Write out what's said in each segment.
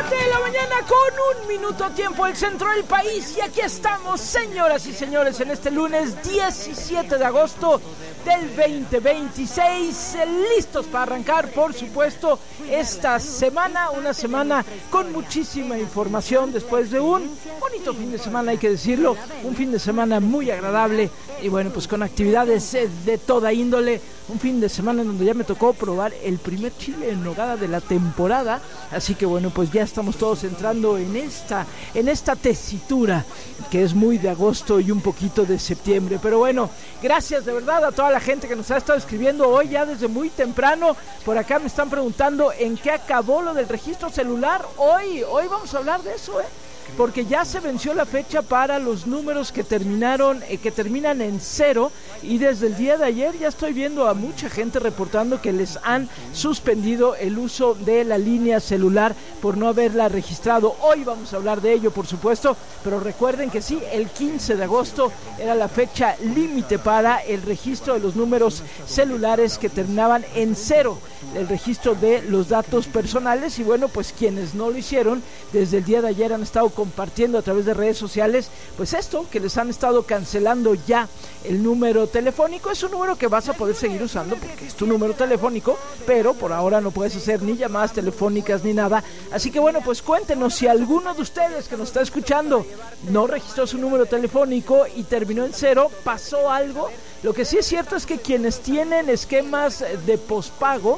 7 de la mañana con 1 minuto tiempo el centro del país. Y aquí estamos, señoras y señores, en este lunes 17 de agosto del 2026, listos para arrancar, por supuesto, esta semana, una semana con muchísima información después de un bonito fin de semana, hay que decirlo, un fin de semana muy agradable y bueno, pues con actividades de toda índole, un fin de semana en donde ya me tocó probar el primer chile en nogada de la temporada, así que bueno, pues ya estamos todos entrando en esta tesitura que es muy de agosto y un poquito de septiembre, pero bueno, gracias de verdad a toda la gente que nos ha estado escribiendo hoy ya desde muy temprano. Por acá me están preguntando en qué acabó lo del registro celular. Hoy vamos a hablar de eso, porque ya se venció la fecha para los números que terminan en 0 y desde el día de ayer ya estoy viendo a mucha gente reportando que les han suspendido el uso de la línea celular por no haberla registrado. Hoy vamos a hablar de ello, por supuesto, pero recuerden que sí, el 15 de agosto era la fecha límite para el registro de los números celulares que terminaban en 0, el registro de los datos personales, y bueno, pues quienes no lo hicieron desde el día de ayer han estado compartiendo a través de redes sociales, pues esto, que les han estado cancelando ya el número telefónico. Es un número que vas a poder seguir usando porque es tu número telefónico, pero por ahora no puedes hacer ni llamadas telefónicas ni nada, así que bueno, pues cuéntenos si alguno de ustedes que nos está escuchando no registró su número telefónico y terminó en 0, pasó algo. Lo que sí es cierto es que quienes tienen esquemas de pospago,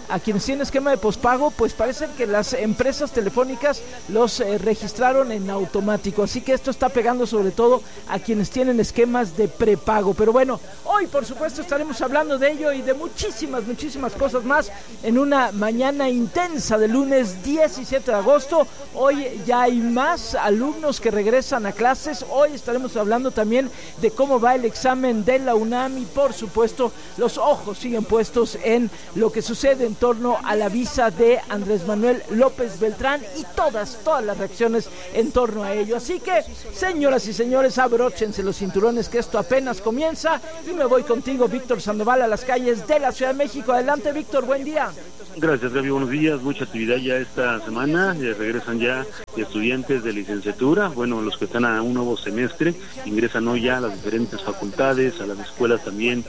pues parece que las empresas telefónicas los registraron en automático, así que esto está pegando sobre todo a quienes tienen esquemas de prepago. Pero bueno, hoy por supuesto estaremos hablando de ello y de muchísimas cosas más en una mañana intensa de lunes 17 de agosto. Hoy ya hay más alumnos que regresan a clases. Hoy estaremos hablando también de cómo va el examen de la UNAM y por supuesto los ojos siguen puestos en lo que sucede en torno a la visa de Andrés Manuel López Beltrán y todas las reacciones en torno a ello. Así que, señoras y señores, abróchense los cinturones que esto apenas comienza y me voy contigo, Víctor Sandoval, a las calles de la Ciudad de México. Adelante, Víctor, buen día. Gracias, Gaby, buenos días. Mucha actividad ya esta semana, regresan ya estudiantes de licenciatura, bueno, los que están a un nuevo semestre, ingresan hoy ya a las diferentes facultades, a las escuelas también,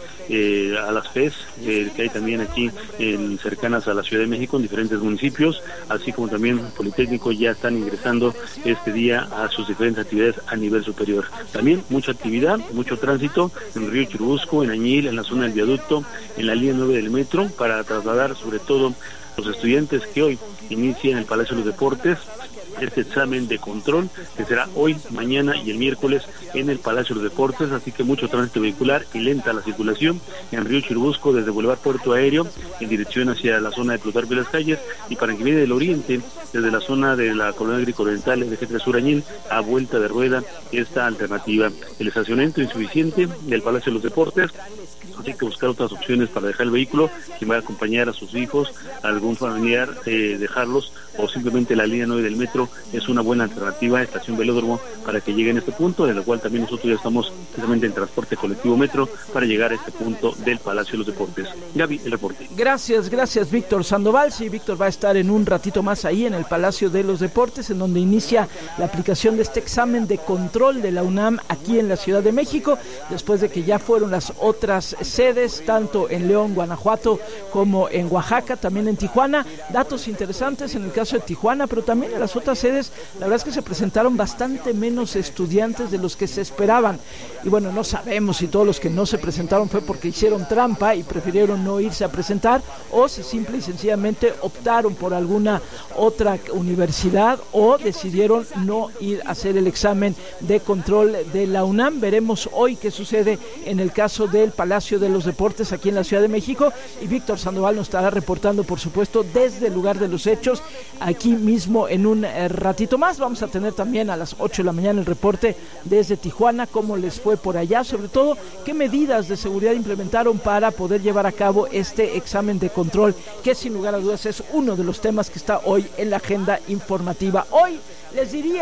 a las FES, que hay también aquí cercanas a la Ciudad de México en diferentes municipios, así como también Politécnico ya están ingresando este día a sus diferentes actividades a nivel superior. También mucha actividad, mucho tránsito en Río Churubusco, en Añil, en la zona del viaducto, en la línea 9 del metro, para trasladar sobre todo los estudiantes que hoy inician en el Palacio de los Deportes este examen de control que será hoy, mañana y el miércoles en el Palacio de los Deportes, así que mucho tránsito vehicular y lenta la circulación en Río Churubusco desde Boulevard Puerto Aéreo en dirección hacia la zona de Plutarco y Las Calles, y para que viene del oriente desde la zona de la Colonia Agrícola Oriental de G3 Sur Añil a vuelta de rueda esta alternativa. El estacionamiento insuficiente del Palacio de los Deportes, así que buscar otras opciones para dejar el vehículo, quien va a acompañar a sus hijos, a algún familiar, dejarlos, o simplemente la línea 9 del metro es una buena alternativa, estación Velódromo, para que lleguen a este punto, de lo cual también nosotros ya estamos precisamente en transporte colectivo metro para llegar a este punto del Palacio de los Deportes. Gaby, el reporte. Gracias Víctor Sandoval. Sí, Víctor va a estar en un ratito más ahí en el Palacio de los Deportes, en donde inicia la aplicación de este examen de control de la UNAM aquí en la Ciudad de México, después de que ya fueron las otras sedes, tanto en León, Guanajuato, como en Oaxaca, también en Tijuana. Datos interesantes en el caso de Tijuana, pero también en las otras sedes, la verdad es que se presentaron bastante menos estudiantes de los que se esperaban. Y bueno, no sabemos si todos los que no se presentaron fue porque hicieron trampa y prefirieron no irse a presentar, o si simple y sencillamente optaron por alguna otra universidad o decidieron no ir a hacer el examen de control de la UNAM. Veremos hoy qué sucede en el caso del Palacio de los Deportes aquí en la Ciudad de México, y Víctor Sandoval nos estará reportando, por supuesto, desde el lugar de los hechos aquí mismo en un ratito más. Vamos a tener también a las 8 de la mañana el reporte desde Tijuana, cómo les fue por allá, sobre todo qué medidas de seguridad implementaron para poder llevar a cabo este examen de control, que sin lugar a dudas es uno de los temas que está hoy en la agenda informativa. Hoy les diría,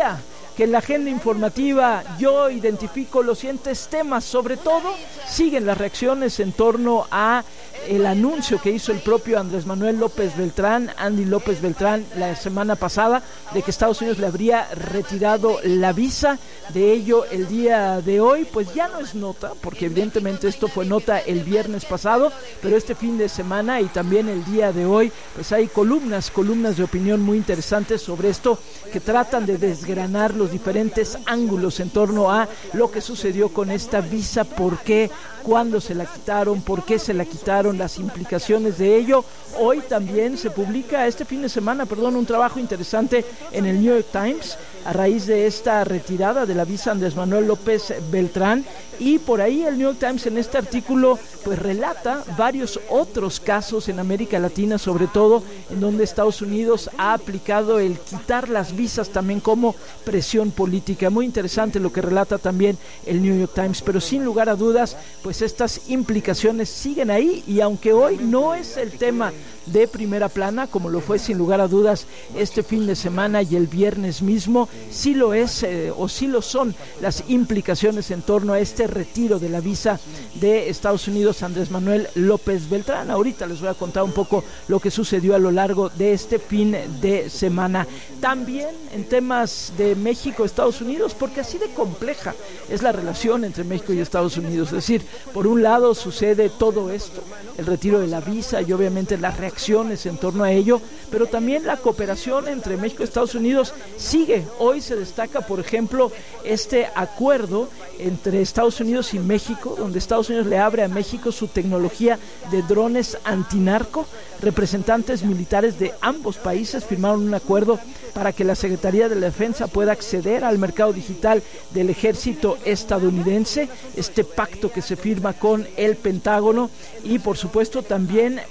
que en la agenda informativa yo identifico los siguientes temas. Sobre todo, siguen las reacciones en torno a el anuncio que hizo el propio Andrés Manuel López Beltrán, Andy López Beltrán, la semana pasada, de que Estados Unidos le habría retirado la visa. De ello, el día de hoy, pues ya no es nota, porque evidentemente esto fue nota el viernes pasado, pero este fin de semana y también el día de hoy, pues hay columnas de opinión muy interesantes sobre esto, que tratan de desgranar los diferentes ángulos en torno a lo que sucedió con esta visa, por qué, cuándo se la quitaron, por qué se la quitaron, las implicaciones de ello. Hoy también se publica, este fin de semana, un trabajo interesante en el New York Times a raíz de esta retirada de la visa Andrés Manuel López Beltrán, y por ahí el New York Times en este artículo pues relata varios otros casos en América Latina, sobre todo en donde Estados Unidos ha aplicado el quitar las visas también como presión política. Muy interesante lo que relata también el New York Times, pero sin lugar a dudas pues estas implicaciones siguen ahí, y aunque hoy no es el tema de primera plana, como lo fue sin lugar a dudas este fin de semana y el viernes mismo, sí lo es, o sí lo son las implicaciones en torno a este retiro de la visa de Estados Unidos Andrés Manuel López Beltrán. Ahorita les voy a contar un poco lo que sucedió a lo largo de este fin de semana. También en temas de México-Estados Unidos, porque así de compleja es la relación entre México y Estados Unidos. Es decir, por un lado sucede todo esto, el retiro de la visa y obviamente las reacciones en torno a ello, pero también la cooperación entre México y Estados Unidos sigue. Hoy se destaca, por ejemplo, este acuerdo entre Estados Unidos y México, donde Estados Unidos le abre a México su tecnología de drones antinarco. Representantes militares de ambos países firmaron un acuerdo para que la Secretaría de la Defensa pueda acceder al mercado digital del ejército estadounidense, este pacto que se firma con el Pentágono, y por supuesto también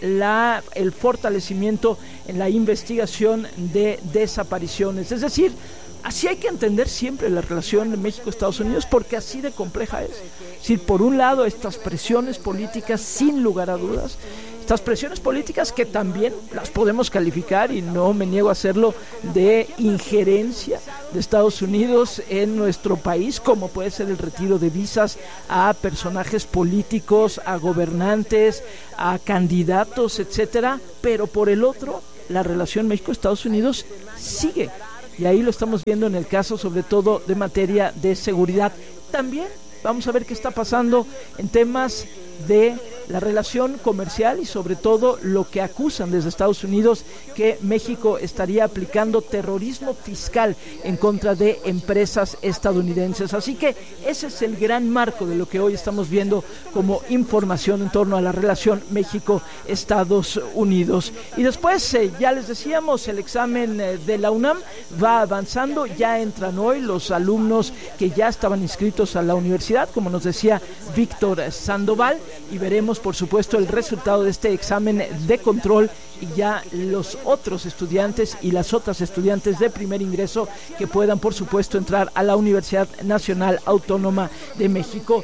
el fortalecimiento en la investigación de desapariciones. Es decir, así hay que entender siempre la relación de México-Estados Unidos, porque así de compleja es. Es decir, por un lado estas presiones políticas, sin lugar a dudas, estas presiones políticas que también las podemos calificar, y no me niego a hacerlo, de injerencia de Estados Unidos en nuestro país, como puede ser el retiro de visas a personajes políticos, a gobernantes, a candidatos, etcétera. Pero por el otro, la relación México-Estados Unidos sigue, y ahí lo estamos viendo en el caso sobre todo de materia de seguridad. También vamos a ver qué está pasando en temas de la relación comercial y sobre todo lo que acusan desde Estados Unidos, que México estaría aplicando terrorismo fiscal en contra de empresas estadounidenses. Así que ese es el gran marco de lo que hoy estamos viendo como información en torno a la relación México-Estados Unidos. Y después, ya les decíamos, el examen de la UNAM va avanzando. Ya entran hoy los alumnos que ya estaban inscritos a la universidad, como nos decía Víctor Sandoval, y veremos por supuesto el resultado de este examen de control, y ya los otros estudiantes y las otras estudiantes de primer ingreso que puedan por supuesto entrar a la Universidad Nacional Autónoma de México.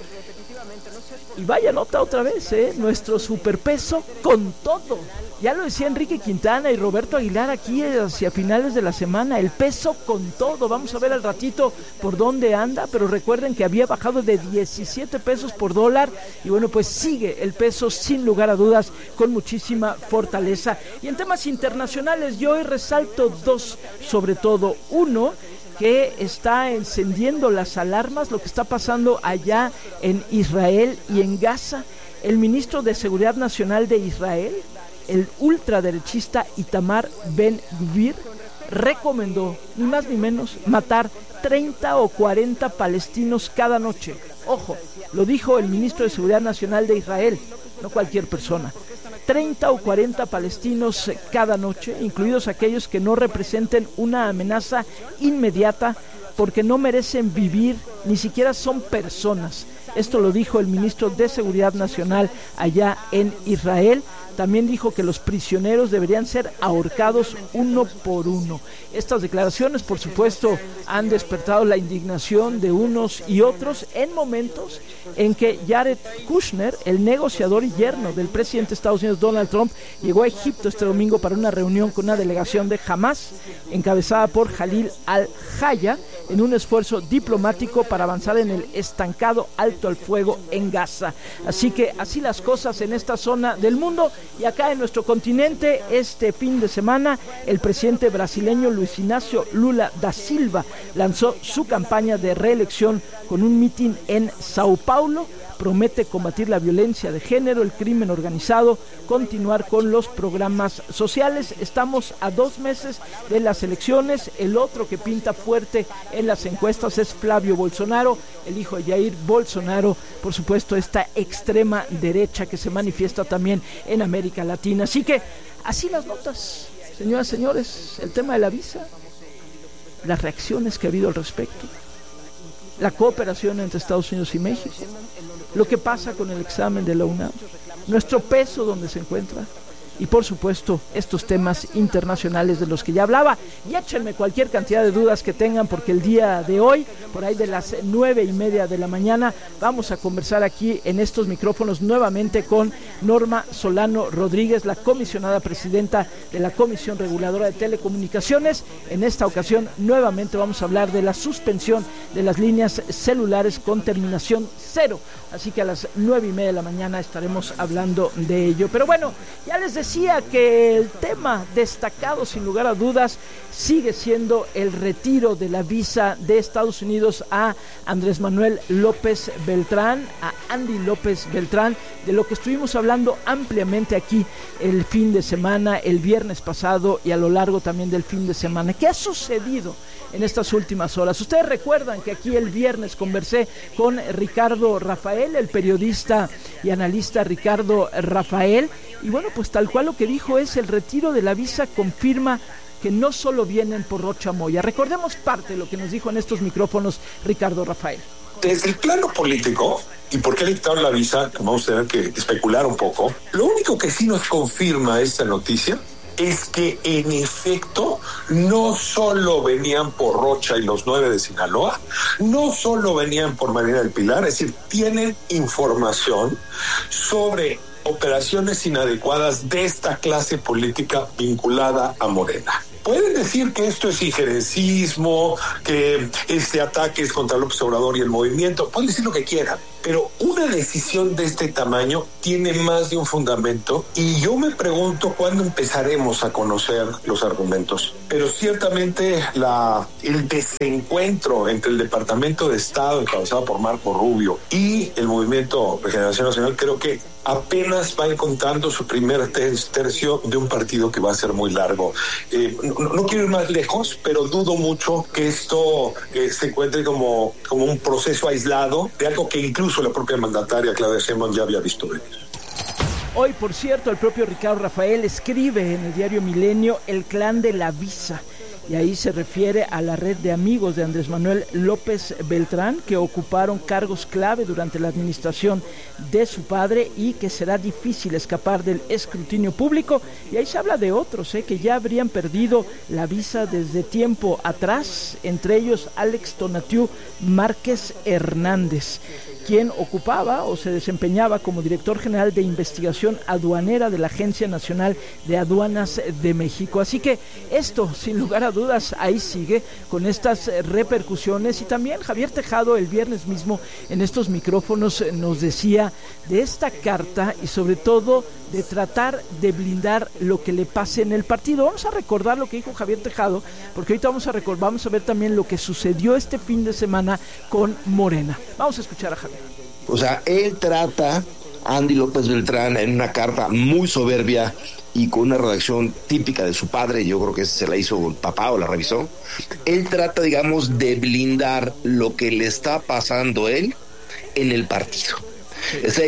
Y vaya nota otra vez, nuestro superpeso con todo. Ya lo decía Enrique Quintana y Roberto Aguilar aquí hacia finales de la semana, el peso con todo. Vamos a ver al ratito por dónde anda, pero recuerden que había bajado de 17 pesos por dólar, y bueno, pues sigue el peso sin lugar a dudas con muchísima fortaleza. Y en temas internacionales yo hoy resalto dos, sobre todo uno que está encendiendo las alarmas, lo que está pasando allá en Israel y en Gaza. El ministro de Seguridad Nacional de Israel, el ultraderechista Itamar Ben-Gvir, recomendó, ni más ni menos, matar 30 o 40 palestinos cada noche. Ojo, lo dijo el ministro de Seguridad Nacional de Israel, no cualquier persona. 30 o 40 palestinos cada noche, incluidos aquellos que no representen una amenaza inmediata, porque no merecen vivir, ni siquiera son personas. Esto lo dijo el ministro de Seguridad Nacional allá en Israel. También dijo que los prisioneros deberían ser ahorcados uno por uno. Estas declaraciones, por supuesto, han despertado la indignación de unos y otros en momentos en que Jared Kushner, el negociador y yerno del presidente de Estados Unidos, Donald Trump, llegó a Egipto este domingo para una reunión con una delegación de Hamas, encabezada por Khalil al-Haya, en un esfuerzo diplomático para avanzar en el estancado alto al fuego en Gaza. Así que así las cosas en esta zona del mundo. Y acá en nuestro continente, este fin de semana, el presidente brasileño Luis Inácio Lula da Silva lanzó su campaña de reelección con un mitin en Sao Paulo. Promete combatir la violencia de género, el crimen organizado, continuar con los programas sociales. Estamos a 2 meses de las elecciones. El otro que pinta fuerte en las encuestas es Flavio Bolsonaro, el hijo de Jair Bolsonaro, por supuesto esta extrema derecha que se manifiesta también en América Latina. Así que así las notas, señoras y señores, el tema de la visa, las reacciones que ha habido al respecto, la cooperación entre Estados Unidos y México, lo que pasa con el examen de la UNAM, nuestro peso donde se encuentra y por supuesto estos temas internacionales de los que ya hablaba. Y échenme cualquier cantidad de dudas que tengan, porque el día de hoy, por ahí de las 9:30 de la mañana, vamos a conversar aquí en estos micrófonos nuevamente con Norma Solano Rodríguez, la comisionada presidenta de la Comisión Reguladora de Telecomunicaciones. En esta ocasión nuevamente vamos a hablar de la suspensión de las líneas celulares con terminación 0, así que a las 9:30 de la mañana estaremos hablando de ello. Pero bueno, ya les decía que el tema destacado sin lugar a dudas sigue siendo el retiro de la visa de Estados Unidos a Andrés Manuel López Beltrán, a Andy López Beltrán, de lo que estuvimos hablando ampliamente aquí el fin de semana, el viernes pasado y a lo largo también del fin de semana. ¿Qué ha sucedido en estas últimas horas? Ustedes recuerdan que aquí el viernes conversé con Ricardo Rafael, el periodista y analista Ricardo Rafael, y bueno, pues tal cual lo que dijo es: el retiro de la visa confirma que no solo vienen por Rocha Moya. Recordemos parte de lo que nos dijo en estos micrófonos Ricardo Rafael. Desde el plano político, y por qué le quitaron la visa, que vamos a tener que especular un poco, lo único que sí nos confirma esta noticia es que en efecto no solo venían por Rocha y los 9 de Sinaloa, no solo venían por Marina del Pilar, es decir, tienen información sobre operaciones inadecuadas de esta clase política vinculada a Morena. Pueden decir que esto es injerencismo, que este ataque es contra López Obrador y el movimiento, pueden decir lo que quieran, pero una decisión de este tamaño tiene más de un fundamento, y yo me pregunto cuándo empezaremos a conocer los argumentos. Pero ciertamente el desencuentro entre el Departamento de Estado encabezado por Marco Rubio y el Movimiento Regeneración Nacional creo que apenas va encontrando su primer tercio de un partido que va a ser muy largo. No quiero ir más lejos, pero dudo mucho que esto se encuentre como un proceso aislado de algo que incluso la propia mandataria Claudia Sheinbaum ya había visto venir. Hoy, por cierto, el propio Ricardo Rafael escribe en el diario Milenio el clan de la visa, y ahí se refiere a la red de amigos de Andrés Manuel López Beltrán que ocuparon cargos clave durante la administración de su padre y que será difícil escapar del escrutinio público. Y ahí se habla de otros que ya habrían perdido la visa desde tiempo atrás, entre ellos Alex Tonatiu Márquez Hernández, quien ocupaba o se desempeñaba como director general de investigación aduanera de la Agencia Nacional de Aduanas de México. Así que esto, sin lugar a dudas, ahí sigue con estas repercusiones. Y también Javier Tejado el viernes mismo en estos micrófonos nos decía de esta carta y sobre todo de tratar de blindar lo que le pase en el partido. Vamos a recordar lo que dijo Javier Tejado, porque ahorita vamos a ver también lo que sucedió este fin de semana con Morena. Vamos a escuchar a Javier. O sea, él trata a Andy López Beltrán en una carta muy soberbia y con una redacción típica de su padre. Yo creo que se la hizo el papá o la revisó. Él trata, digamos, de blindar lo que le está pasando a él en el partido. O sea,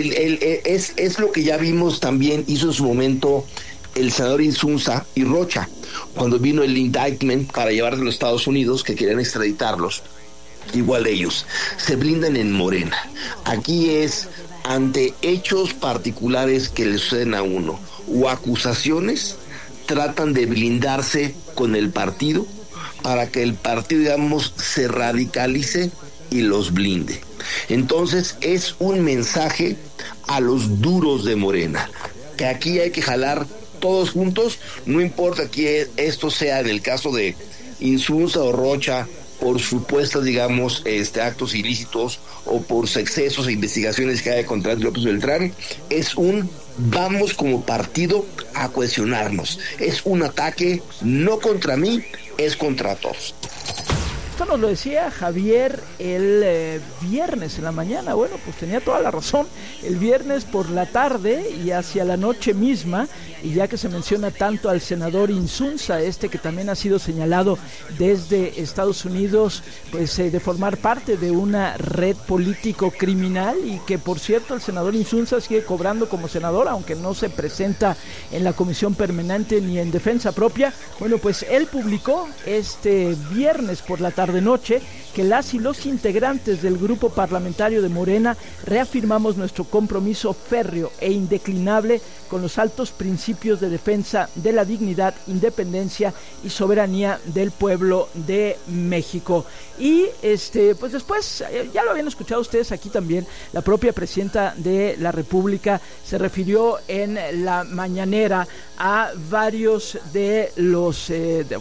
es lo que ya vimos también, hizo en su momento el senador Insunza y Rocha, cuando vino el indictment para llevarlos a los Estados Unidos, que querían extraditarlos. igual ellos, se blindan en Morena. Aquí es ante hechos particulares que le suceden a uno o acusaciones, tratan de blindarse con el partido para que el partido, digamos, se radicalice y los blinde. Entonces es un mensaje a los duros de Morena, que aquí hay que jalar todos juntos, no importa que esto sea en el caso de Insunza o Rocha, por supuestos, digamos, actos ilícitos o por excesos e investigaciones que hay contra López Beltrán, es un vamos como partido a cuestionarnos. Es un ataque no contra mí, es contra todos. Esto nos lo decía Javier el viernes en la mañana. Bueno, pues tenía toda la razón. El viernes por la tarde y hacia la noche misma, y ya que se menciona tanto al senador Insunza, que también ha sido señalado desde Estados Unidos, pues de formar parte de una red político-criminal, y que por cierto el senador Insunza sigue cobrando como senador, aunque no se presenta en la comisión permanente ni en defensa propia. Bueno, pues él publicó este viernes por la tarde-noche que las y los integrantes del grupo parlamentario de Morena reafirmamos nuestro compromiso férreo e indeclinable con los altos principios de defensa de la dignidad, independencia y soberanía del pueblo de México. Y pues después, ya lo habían escuchado ustedes aquí también, la propia presidenta de la República se refirió en la mañanera a varios de los,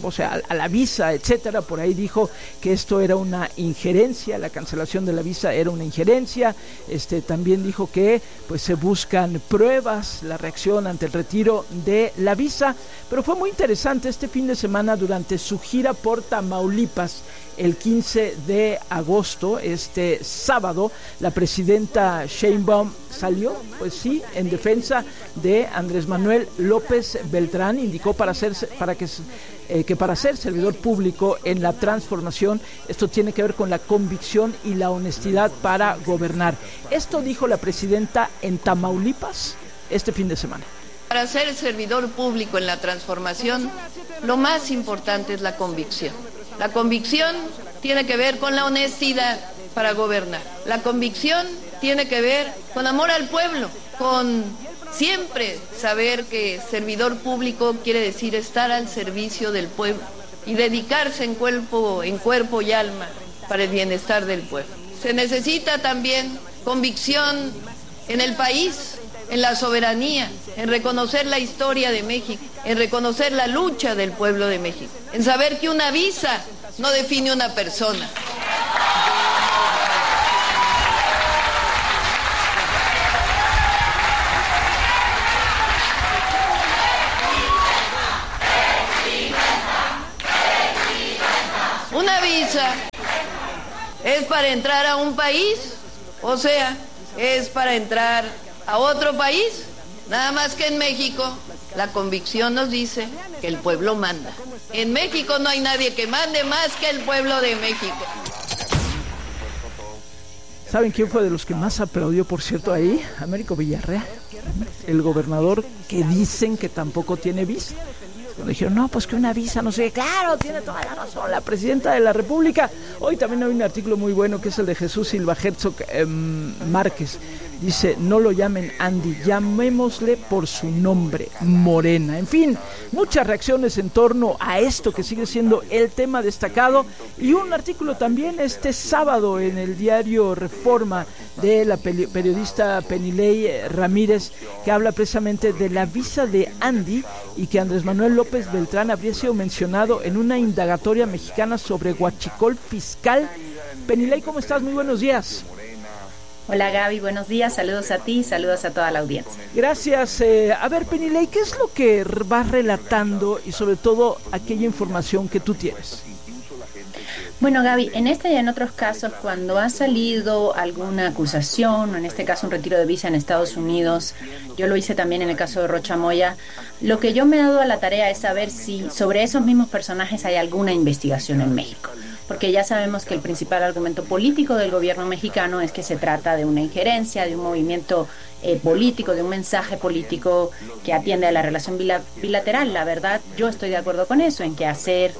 a la visa, etcétera. Por ahí dijo que esto era una injerencia, la cancelación de la visa era una injerencia. También dijo que pues se buscan pruebas, la reacción ante el retiro de la visa. Pero fue muy interesante este fin de semana durante su gira por Tamaulipas. El 15 de agosto, sábado, la presidenta Sheinbaum salió, pues sí, en defensa de Andrés Manuel López Beltrán. Indicó para ser servidor público en la transformación, esto tiene que ver con la convicción y la honestidad para gobernar. Esto dijo la presidenta en Tamaulipas este fin de semana. Para ser servidor público en la transformación, lo más importante es la convicción. La convicción tiene que ver con la honestidad para gobernar. La convicción tiene que ver con amor al pueblo, con siempre saber que servidor público quiere decir estar al servicio del pueblo y dedicarse en cuerpo y alma para el bienestar del pueblo. Se necesita también convicción en el país, en la soberanía, en reconocer la historia de México, en reconocer la lucha del pueblo de México, en saber que una visa no define una persona. Una visa es para entrar a un país, o sea, es para entrar a otro país, nada más que en México la convicción nos dice que el pueblo manda. En México no hay nadie que mande más que el pueblo de México. ¿Saben quién fue de los que más aplaudió, por cierto, ahí? Américo Villarreal, el gobernador que dicen que tampoco tiene visa. Cuando dijeron, no, pues que una visa, no sé, claro, tiene toda la razón la presidenta de la República. Hoy también hay un artículo muy bueno que es el de Jesús Silva Herzog Márquez. Dice, no lo llamen Andy, llamémosle por su nombre, Morena. En fin, muchas reacciones en torno a esto que sigue siendo el tema destacado. Y un artículo también este sábado en el diario Reforma de la periodista Penilei Ramírez, que habla precisamente de la visa de Andy y que Andrés Manuel López Beltrán habría sido mencionado en una indagatoria mexicana sobre huachicol fiscal. Penilei, ¿cómo estás? Muy buenos días. Hola Gaby, buenos días, saludos a ti, saludos a toda la audiencia. Gracias. A ver, Penilei, ¿qué es lo que vas relatando y sobre todo aquella información que tú tienes? Bueno, Gaby, en este y en otros casos, cuando ha salido alguna acusación, o en este caso un retiro de visa en Estados Unidos, yo lo hice también en el caso de Rocha Moya, lo que yo me he dado a la tarea es saber si sobre esos mismos personajes hay alguna investigación en México. Porque ya sabemos que el principal argumento político del gobierno mexicano es que se trata de una injerencia, de un movimiento político, de un mensaje político que atiende a la relación bilateral. La verdad, yo estoy de acuerdo con eso, en que hacer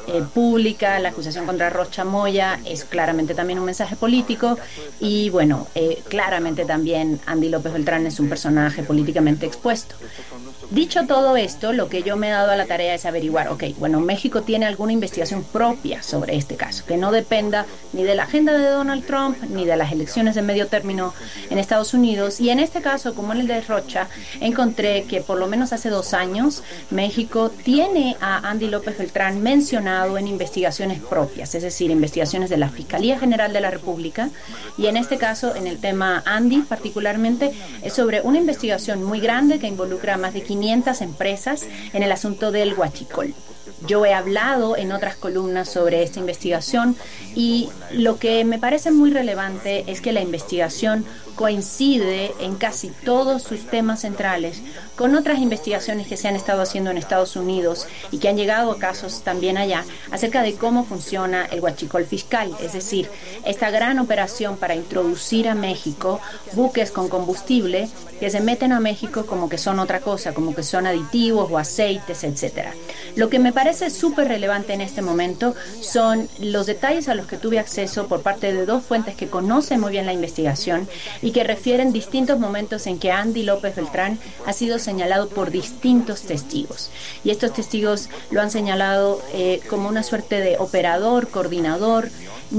pública, la acusación contra Rocha Moya es claramente también un mensaje político y bueno, claramente también Andy López Beltrán es un personaje políticamente expuesto. Dicho todo esto, lo que yo me he dado a la tarea es averiguar, bueno, México tiene alguna investigación propia sobre este caso, que no dependa ni de la agenda de Donald Trump, ni de las elecciones de medio término en Estados Unidos. Y en este caso, como en el de Rocha, encontré que por lo menos hace 2 años, México tiene a Andy López Beltrán mencionado en investigaciones propias, es decir, investigaciones de la Fiscalía General de la República. Y en este caso, en el tema Andy particularmente, es sobre una investigación muy grande que involucra a más de 500 empresas en el asunto del huachicol. Yo he hablado en otras columnas sobre esta investigación y lo que me parece muy relevante es que la investigación coincide en casi todos sus temas centrales con otras investigaciones que se han estado haciendo en Estados Unidos y que han llegado a casos también allá acerca de cómo funciona el huachicol fiscal, es decir, esta gran operación para introducir a México buques con combustible que se meten a México como que son otra cosa, como que son aditivos o aceites, etcétera. Lo que me parece súper relevante en este momento son los detalles a los que tuve acceso por parte de 2 fuentes que conocen muy bien la investigación y que refieren distintos momentos en que Andy López Beltrán ha sido señalado por distintos testigos. Y estos testigos lo han señalado como una suerte de operador, coordinador,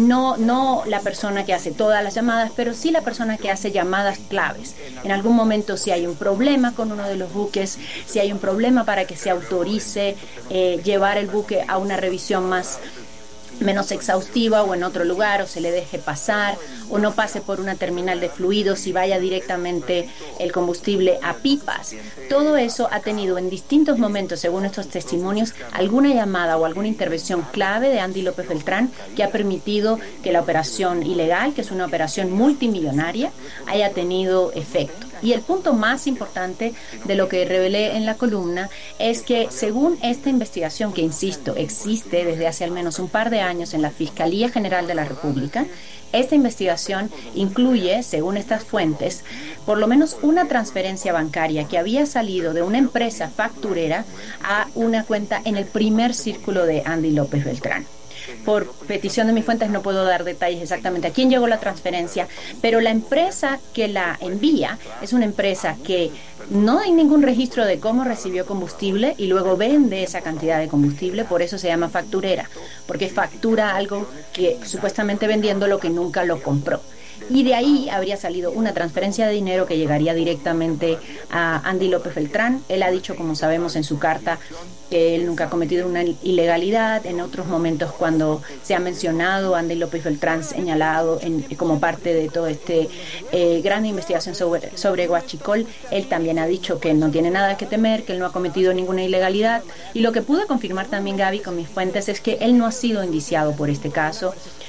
no la persona que hace todas las llamadas, pero sí la persona que hace llamadas claves. En algún momento, si hay un problema con uno de los buques, si hay un problema para que se autorice llevar el buque a una revisión menos exhaustiva o en otro lugar, o se le deje pasar, o no pase por una terminal de fluidos y vaya directamente el combustible a pipas. Todo eso ha tenido en distintos momentos, según estos testimonios, alguna llamada o alguna intervención clave de Andy López Beltrán que ha permitido que la operación ilegal, que es una operación multimillonaria, haya tenido efecto. Y el punto más importante de lo que revelé en la columna es que según esta investigación, que insisto, existe desde hace al menos un par de años en la Fiscalía General de la República, esta investigación incluye, según estas fuentes, por lo menos una transferencia bancaria que había salido de una empresa facturera a una cuenta en el primer círculo de Andy López Beltrán. Por petición de mis fuentes no puedo dar detalles exactamente a quién llegó la transferencia, pero la empresa que la envía es una empresa que no hay ningún registro de cómo recibió combustible y luego vende esa cantidad de combustible, por eso se llama facturera, porque factura algo que supuestamente vendiendo lo que nunca lo compró. Y de ahí habría salido una transferencia de dinero que llegaría directamente a Andy López Beltrán. Él ha dicho, como sabemos en su carta, que él nunca ha cometido una ilegalidad. En otros momentos, cuando se ha mencionado a Andy López Beltrán señalado como parte de toda gran investigación sobre huachicol, él también ha dicho que no tiene nada que temer, que él no ha cometido ninguna ilegalidad. Y lo que pude confirmar también, Gaby, con mis fuentes es que él no ha sido indiciado por este caso.